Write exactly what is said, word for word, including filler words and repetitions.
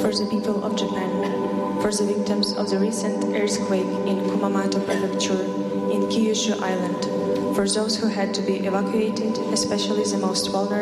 for the people of Japan, for the victims of the recent earthquake in Kumamoto Prefecture in Kyushu Island, for those who had to be evacuated, especially the most vulnerable